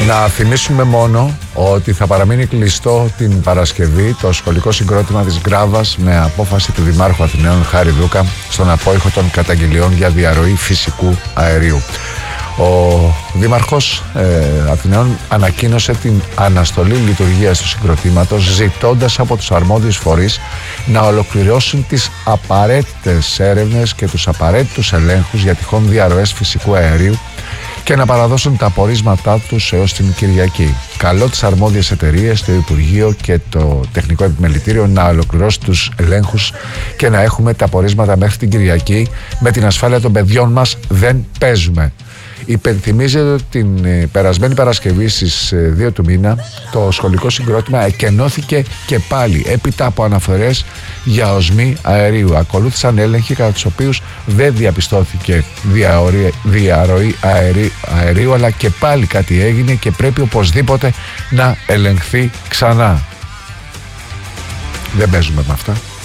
Να θυμίσουμε μόνο ότι θα παραμείνει κλειστό την Παρασκευή το σχολικό συγκρότημα της Γκράβας με απόφαση του Δημάρχου Αθηναίων Χάρη Δούκα στον απόϊχο των καταγγελιών για διαρροή φυσικού αερίου. Ο Δήμαρχος Αθηναίων ανακοίνωσε την αναστολή λειτουργίας του συγκροτήματος, ζητώντας από τους αρμόδιους φορείς να ολοκληρώσουν τις απαραίτητες έρευνες και τους απαραίτητους ελέγχους για τυχόν διαρροές φυσικού αερίου και να παραδώσουν τα απορίσματά τους έως την Κυριακή. Καλώ τις αρμόδιες εταιρείες, το Υπουργείο και το Τεχνικό Επιμελητήριο να ολοκληρώσουν τους ελέγχους και να έχουμε τα απορίσματα μέχρι την Κυριακή. Με την ασφάλεια των παιδιών μας δεν παίζουμε. Υπενθυμίζεται ότι την περασμένη Παρασκευή στις 2 του μήνα το σχολικό συγκρότημα εκενώθηκε και πάλι έπειτα από αναφορές για οσμή αερίου. Ακολούθησαν έλεγχοι κατά τους οποίους δεν διαπιστώθηκε διαρροή αερίου, αλλά και πάλι κάτι έγινε και πρέπει οπωσδήποτε να ελεγχθεί ξανά. Δεν παίζουμε με αυτά.